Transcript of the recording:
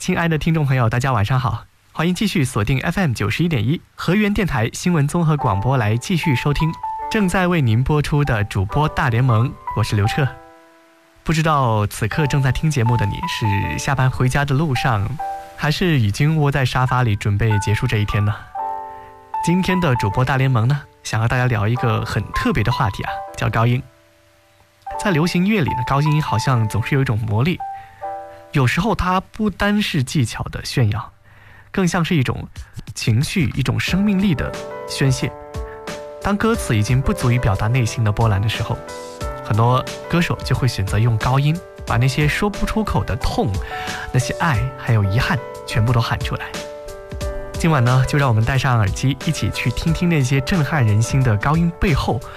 亲爱的听众朋友，大家晚上好，欢迎继续锁定 FM91.1 河源电台新闻综合广播来继续收听正在为您播出的主播大联盟，我是刘彻。不知道此刻正在听节目的你是下班回家的路上，还是已经窝在沙发里准备结束这一天呢？今天的主播大联盟呢，想和大家聊一个很特别的话题啊，叫高音。在流行音乐里呢，高音好像总是有一种魔力，有时候它不单是技巧的炫耀，更像是一种情绪、一种生命力的宣泄。当歌词已经不足以表达内心的波澜的时候，很多歌手就会选择用高音把那些说不出口的痛、那些爱还有遗憾全部都喊出来。今晚呢，就让我们戴上耳机，一起去听听那些震撼人心的高音背后